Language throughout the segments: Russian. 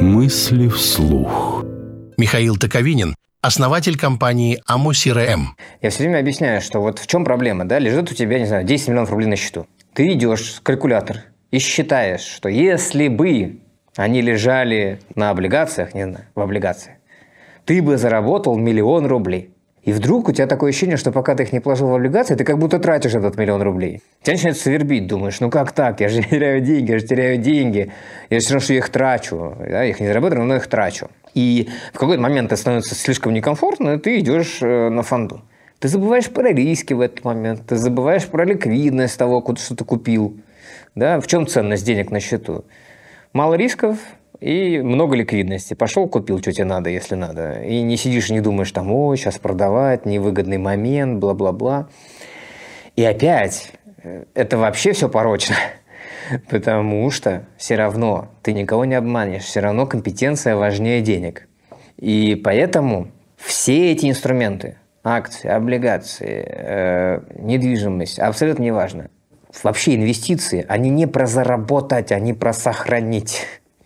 Мысли вслух. Михаил Токовинин, основатель компании AMO-CRM. Я все время объясняю, что вот в чем проблема, да, лежит у тебя, не знаю, 10 миллионов рублей на счету. Ты идешь в калькулятор и считаешь, что если бы они лежали на облигациях, не знаю, в облигациях, ты бы заработал 1 000 000 рублей. И вдруг у тебя такое ощущение, что пока ты их не положил в облигации, ты как будто тратишь этот 1 000 000 рублей. Тебя начинает свербить, думаешь, ну как так, я же теряю деньги, я все равно, что я их трачу, да? Я их не заработаю, но их трачу. И в какой-то момент это становится слишком некомфортно, и ты идешь на фонду. Ты забываешь про риски в этот момент, ты забываешь про ликвидность того, что ты купил. Да? В чем ценность денег на счету? Мало рисков и много ликвидности. Пошел, купил, что тебе надо, если надо. И не сидишь и не думаешь, там, ой, сейчас продавать, невыгодный момент, бла-бла-бла. И опять, это вообще все порочно. Потому что все равно ты никого не обманешь. Все равно компетенция важнее денег. И поэтому все эти инструменты, акции, облигации, недвижимость, абсолютно неважно. Вообще инвестиции, они не про заработать, они про сохранить.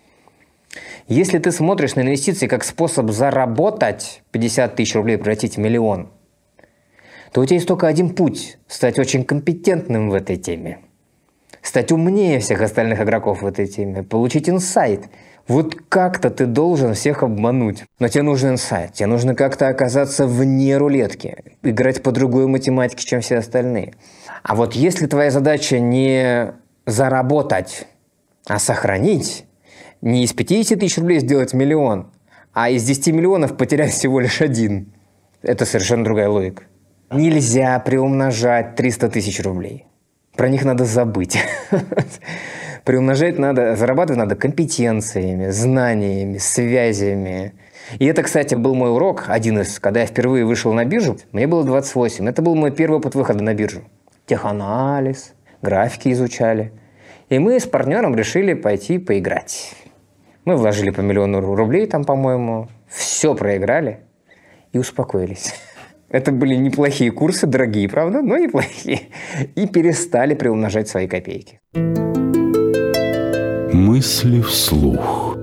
Если ты смотришь на инвестиции как способ заработать 50 000 рублей, превратить в 1 000 000, то у тебя есть только один путь – стать очень компетентным в этой теме. Стать умнее всех остальных игроков в этой теме, получить инсайт. Вот как-то ты должен всех обмануть. Но тебе нужен инсайт, тебе нужно как-то оказаться вне рулетки, играть по другой математике, чем все остальные. А вот если твоя задача не заработать, а сохранить, не из 50 000 рублей сделать 1 000 000, а из 10 миллионов потерять всего лишь 1, это совершенно другая логика. Нельзя приумножать 300 000 рублей. Про них надо забыть. Приумножать надо, зарабатывать надо компетенциями, знаниями, связями. И это, кстати, был мой урок, один из, когда я впервые вышел на биржу, мне было 28. Это был мой первый опыт выхода на биржу. Теханализ, графики изучали. И мы с партнером решили пойти поиграть. Мы вложили по 1 000 000 рублей там, по-моему, все проиграли и успокоились. Это были неплохие курсы, дорогие, правда, но неплохие. И перестали приумножать свои копейки. Мысли вслух.